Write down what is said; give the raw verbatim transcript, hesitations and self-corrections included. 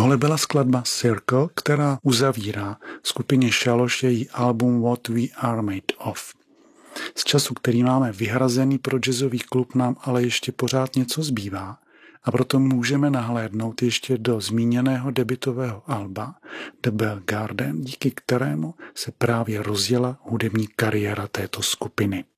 Tohle byla skladba Circle, která uzavírá skupině Šaloš její album What We Are Made Of. Z času, který máme vyhrazený pro jazzový klub, nám ale ještě pořád něco zbývá a proto můžeme nahlédnout ještě do zmíněného debutového alba The Bell Garden, díky kterému se právě rozjela hudební kariéra této skupiny.